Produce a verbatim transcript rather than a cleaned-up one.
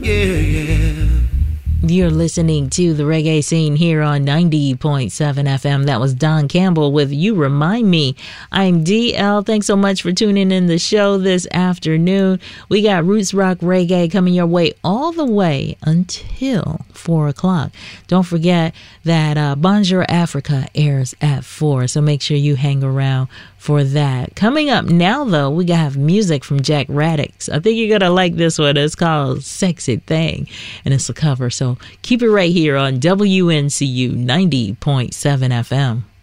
yeah, yeah. You're listening to the reggae scene here on ninety point seven F M. That was Don Campbell with You Remind Me. I'm D L. Thanks so much for tuning in the show this afternoon. We got Roots Rock Reggae coming your way all the way until four o'clock. Don't forget that uh, Bonjour Africa airs at four, so make sure you hang around for that. Coming up now, though, we got music from Jack Radix. I think you're going to like this one. It's called Sexy Thing, and it's a cover, so keep it right here on W N C U ninety point seven F M.